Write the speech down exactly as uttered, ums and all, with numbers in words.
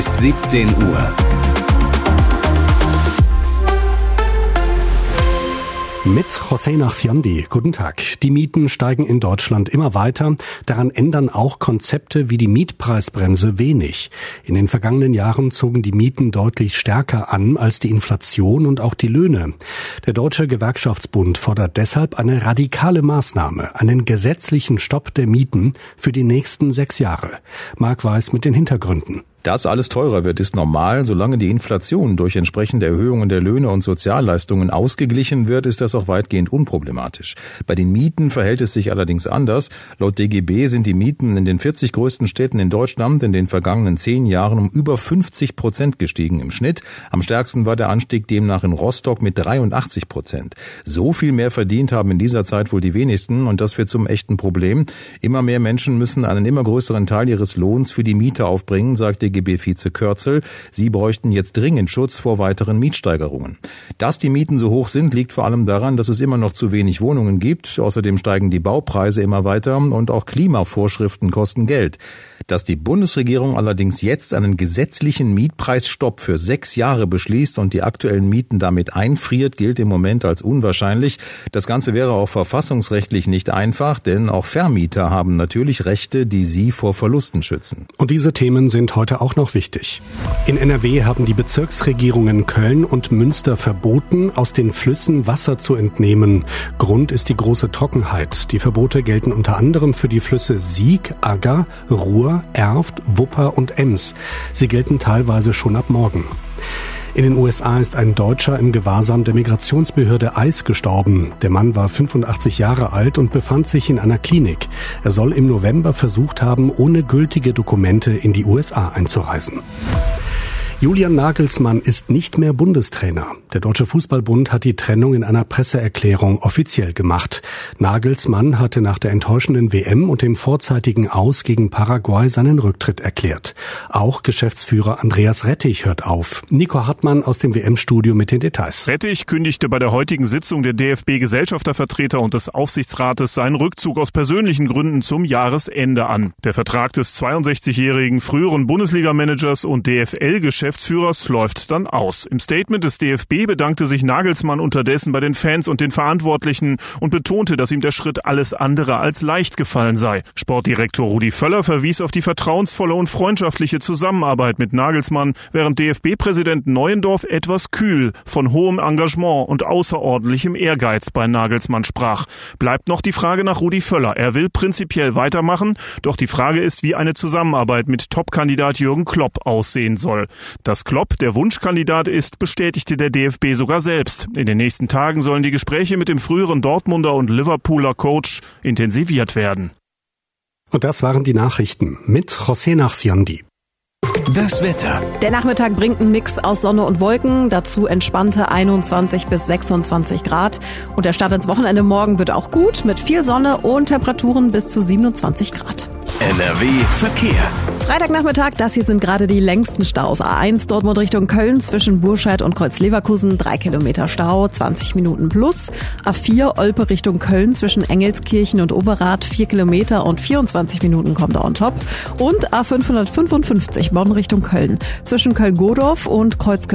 siebzehn Uhr. Mit José Nachsiandi. Guten Tag. Die Mieten steigen in Deutschland immer weiter. Daran ändern auch Konzepte wie die Mietpreisbremse wenig. In den vergangenen Jahren zogen die Mieten deutlich stärker an als die Inflation und auch die Löhne. Der Deutsche Gewerkschaftsbund fordert deshalb eine radikale Maßnahme, einen gesetzlichen Stopp der Mieten für die nächsten sechs Jahre. Marc Weiß mit den Hintergründen. Dass alles teurer wird, ist normal. Solange die Inflation durch entsprechende Erhöhungen der Löhne und Sozialleistungen ausgeglichen wird, ist das auch weitgehend unproblematisch. Bei den Mieten verhält es sich allerdings anders. Laut D G B sind die Mieten in den vierzig größten Städten in Deutschland in den vergangenen zehn Jahren um über fünfzig Prozent gestiegen im Schnitt. Am stärksten war der Anstieg demnach in Rostock mit dreiundachtzig Prozent. So viel mehr verdient haben in dieser Zeit wohl die wenigsten, und das wird zum echten Problem. Immer mehr Menschen müssen einen immer größeren Teil ihres Lohns für die Miete aufbringen, sagt D G B-Vize Kürzel. Sie bräuchten jetzt dringend Schutz vor weiteren Mietsteigerungen. Dass die Mieten so hoch sind, liegt vor allem daran, dass es immer noch zu wenig Wohnungen gibt. Außerdem steigen die Baupreise immer weiter und auch Klimavorschriften kosten Geld. Dass die Bundesregierung allerdings jetzt einen gesetzlichen Mietpreisstopp für sechs Jahre beschließt und die aktuellen Mieten damit einfriert, gilt im Moment als unwahrscheinlich. Das Ganze wäre auch verfassungsrechtlich nicht einfach, denn auch Vermieter haben natürlich Rechte, die sie vor Verlusten schützen. Und diese Themen sind heute auch noch wichtig. In N R W haben die Bezirksregierungen Köln und Münster verboten, aus den Flüssen Wasser zu entnehmen. Grund ist die große Trockenheit. Die Verbote gelten unter anderem für die Flüsse Sieg, Agger, Ruhr, Erft, Wupper und Ems. Sie gelten teilweise schon ab morgen. In den U S A ist ein Deutscher im Gewahrsam der Migrationsbehörde ICE gestorben. Der Mann war fünfundachtzig Jahre alt und befand sich in einer Klinik. Er soll im November versucht haben, ohne gültige Dokumente in die U S A einzureisen. Julian Nagelsmann ist nicht mehr Bundestrainer. Der Deutsche Fußballbund hat die Trennung in einer Presseerklärung offiziell gemacht. Nagelsmann hatte nach der enttäuschenden W M und dem vorzeitigen Aus gegen Paraguay seinen Rücktritt erklärt. Auch Geschäftsführer Andreas Rettich hört auf. Nico Hartmann aus dem W M-Studio mit den Details. Rettich kündigte bei der heutigen Sitzung der D F B-Gesellschaftervertreter und des Aufsichtsrates seinen Rückzug aus persönlichen Gründen zum Jahresende an. Der Vertrag des zweiundsechzigjährigen früheren Bundesliga-Managers und D F L-Geschäftsführers Geschäftsführers läuft dann aus. Im Statement des D F B bedankte sich Nagelsmann unterdessen bei den Fans und den Verantwortlichen und betonte, dass ihm der Schritt alles andere als leicht gefallen sei. Sportdirektor Rudi Völler verwies auf die vertrauensvolle und freundschaftliche Zusammenarbeit mit Nagelsmann, während D F B-Präsident Neuendorf etwas kühl von hohem Engagement und außerordentlichem Ehrgeiz bei Nagelsmann sprach. Bleibt noch die Frage nach Rudi Völler. Er will prinzipiell weitermachen, doch die Frage ist, wie eine Zusammenarbeit mit Topkandidat Jürgen Klopp aussehen soll. Dass Klopp der Wunschkandidat ist, bestätigte der D F B sogar selbst. In den nächsten Tagen sollen die Gespräche mit dem früheren Dortmunder und Liverpooler Coach intensiviert werden. Und das waren die Nachrichten mit José Nachsiandi. Das Wetter. Der Nachmittag bringt einen Mix aus Sonne und Wolken, dazu entspannte einundzwanzig bis sechsundzwanzig Grad. Und der Start ins Wochenende morgen wird auch gut, mit viel Sonne und Temperaturen bis zu siebenundzwanzig Grad. N R W Verkehr. Freitagnachmittag, das hier sind gerade die längsten Staus. A eins Dortmund Richtung Köln zwischen Burscheid und Kreuz-Leverkusen, drei Kilometer Stau, zwanzig Minuten plus. A vier Olpe Richtung Köln zwischen Engelskirchen und Overath, vier Kilometer und vierundzwanzig Minuten kommt da on top. Und A fünfhundertfünfundfünfzig Bonn Richtung Köln zwischen Köln-Godorf und Kreuz